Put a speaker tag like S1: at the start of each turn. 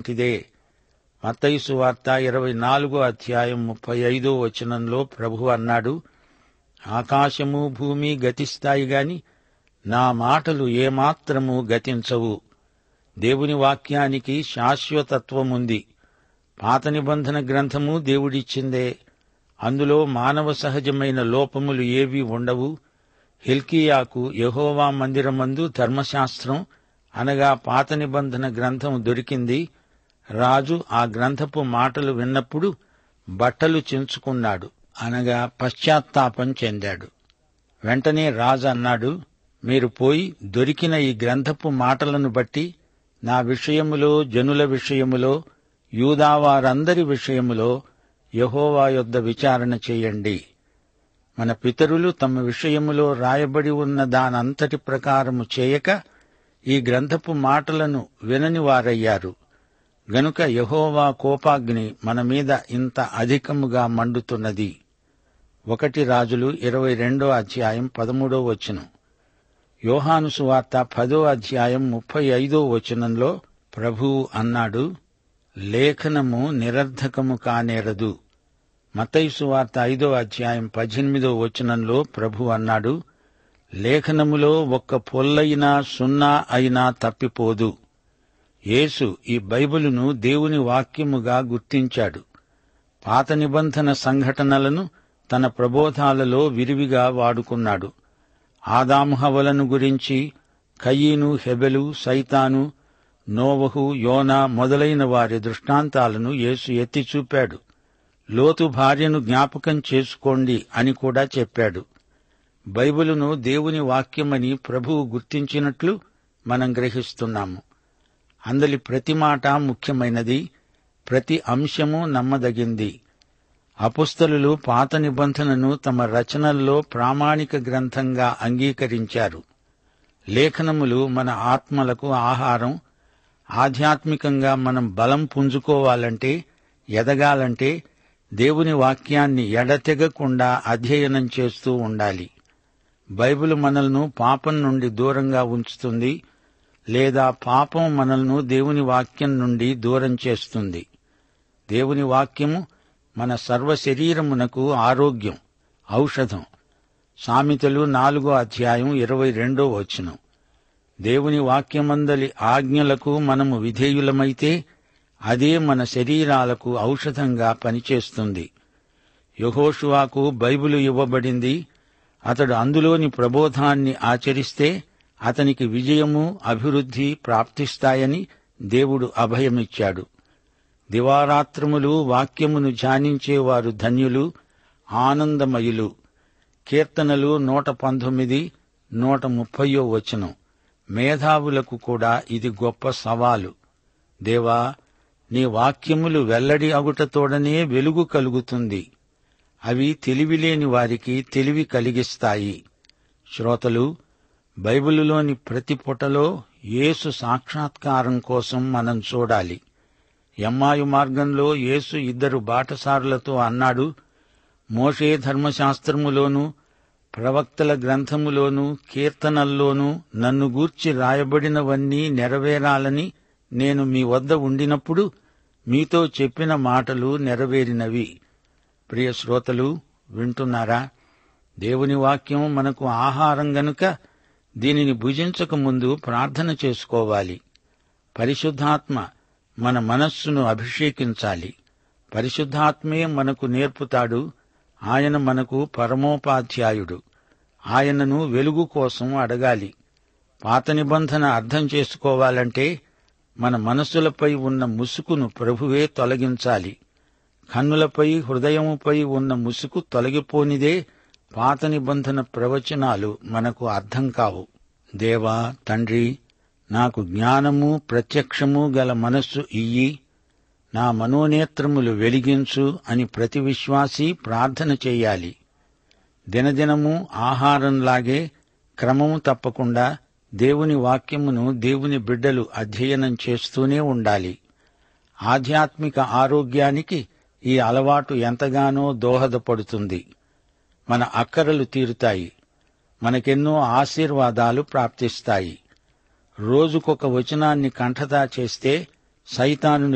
S1: వంటిదే. మత్తయి సువార్త 24:35 ప్రభువు అన్నాడు, ఆకాశము భూమి గతిస్తాయి గాని నా మాటలు ఏమాత్రము గతించవు. దేవుని వాక్యానికి శాశ్వతత్వముంది. పాత నిబంధన గ్రంథము దేవుడిచ్చిందే. అందులో మానవ సహజమైన లోపములు ఏవీ ఉండవు. హిల్కీయాకు యెహోవా మందిరమందు ధర్మశాస్త్రం అనగా పాత నిబంధన గ్రంథం దొరికింది. రాజు ఆ గ్రంథపు మాటలు విన్నప్పుడు బట్టలు చించుకున్నాడు, అనగా పశ్చాత్తాపం చెందాడు. వెంటనే రాజు అన్నాడు, మీరు పోయి దొరికిన ఈ గ్రంథపు మాటలను బట్టి నా విషయములో, జనుల విషయములో, యూదావారందరి విషయములో యెహోవా యొద్ద విచారణ చేయండి. మన పితరులు తమ విషయములో రాయబడి ఉన్న దానంతటి ప్రకారము చేయక ఈ గ్రంథపు మాటలను వినని వారయ్యారు. గనుక యెహోవా కోపాగ్ని మన మీద ఇంత అధికముగా మండుతున్నది. 1 రాజులు 22:13 యోహాను సువార్త 10:35 ప్రభువు అన్నాడు, లేఖనము నిరర్ధకము కానేరదు. మత్తయి సువార్త 5:18 ప్రభువు అన్నాడు, లేఖనములో ఒక్క పొల్లైనా సున్నా అయినా తప్పిపోదు. యేసు ఈ బైబిలును దేవుని వాక్యముగా గుర్తించాడు. పాత నిబంధన సంఘటనలను తన ప్రబోధాలలో విరివిగా వాడుకున్నాడు. ఆదాము హవ్వలను గురించి, కయీను, హెబెలు, సైతాను, నోవహు, యోనా మొదలైన వారి దృష్టాంతాలను యేసు ఎత్తి చూపాడు. లోతు భార్యను జ్ఞాపకం చేసుకోండి అని కూడా చెప్పాడు. బైబిలును దేవుని వాక్యమని ప్రభువు గుర్తించినట్లు మనం గ్రహిస్తున్నాము. అందలి ప్రతి మాట ముఖ్యమైనది, ప్రతి అంశము నమ్మదగింది. అపుస్తలులు పాత నిబంధనను తమ రచనల్లో ప్రామాణిక గ్రంథంగా అంగీకరించారు. లేఖనములు మన ఆత్మలకు ఆహారం. ఆధ్యాత్మికంగా మనం బలం పుంజుకోవాలంటే, ఎదగాలంటే దేవుని వాక్యాన్ని ఎడతెగకుండా అధ్యయనం చేస్తూ ఉండాలి. బైబిల్ మనల్ని పాపం నుండి దూరంగా ఉంచుతుంది, లేదా పాపం మనల్ని దేవుని వాక్యం నుండి దూరం చేస్తుంది. దేవుని వాక్యము మన సర్వ శరీరమునకు ఆరోగ్యం, ఔషధం. సామెతలు 4:22 దేవుని వాక్యమందలి ఆజ్ఞలకు మనము విధేయులమైతే అదే మన శరీరాలకు ఔషధంగా పనిచేస్తుంది. యెహోషువకు బైబిలు ఇవ్వబడింది. అతడు అందులోని ప్రబోధాన్ని ఆచరిస్తే అతనికి విజయము, అభివృద్ధి ప్రాప్తిస్తాయని దేవుడు అభయమిచ్చాడు. దివారాత్రములు వాక్యమును ధ్యానించేవారు ధన్యులు, ఆనందమయులు. కీర్తనలు 119, 130 మేధావులకు కూడా ఇది గొప్ప సవాలు. దేవా, నీ వాక్యములు వెల్లడి అగుటతోడనే వెలుగు కలుగుతుంది. అవి తెలివిలేని వారికి తెలివి కలిగిస్తాయి. శ్రోతలు, బైబిలులోని ప్రతి పుటలో యేసు సాక్షాత్కారం కోసం మనం చూడాలి. యమ్మాయు మార్గంలో యేసు 2 బాటసారులతో అన్నాడు, మోషే ధర్మశాస్త్రములోనూ ప్రవక్తల గ్రంథములోనూ కీర్తనల్లోనూ నన్ను గూర్చి రాయబడినవన్నీ నెరవేరాలని నేను మీ వద్ద ఉండినప్పుడు మీతో చెప్పిన మాటలు నెరవేరినవి. ప్రియ శ్రోతలు, వింటున్నారా? దేవుని వాక్యం మనకు ఆహారం గనుక దీనిని భుజించక ముందు ప్రార్థన చేసుకోవాలి. పరిశుద్ధాత్మ మన మనస్సును అభిషేకించాలి. పరిశుద్ధాత్మే మనకు నేర్పుతాడు. ఆయన మనకు పరమోపాధ్యాయుడు. ఆయనను వెలుగు కోసం అడగాలి. పాత నిబంధన అర్థం చేసుకోవాలంటే మన మనస్సులపై ఉన్న ముసుకును ప్రభువే తొలగించాలి. కన్నులపై, హృదయముపై ఉన్న ముసుకు తొలగిపోనిదే పాత నిబంధన ప్రవచనాలు మనకు అర్థం కావు. దేవా, తండ్రి, నాకు జ్ఞానము, ప్రత్యక్షము గల మనస్సు ఇయ్యి, నా మనోనేత్రములు వెలిగించు అని ప్రతి విశ్వాసీ ప్రార్థన చెయ్యాలి. దినదినము ఆహారంలాగే క్రమము తప్పకుండా దేవుని వాక్యమును దేవుని బిడ్డలు అధ్యయనం చేస్తూనే ఉండాలి. ఆధ్యాత్మిక ఆరోగ్యానికి ఈ అలవాటు ఎంతగానో దోహదపడుతుంది. మన అక్కరలు తీరుతాయి. మనకెన్నో ఆశీర్వాదాలు ప్రాప్తిస్తాయి. రోజుకొక వచనాన్ని కంఠతా చేస్తే సైతాను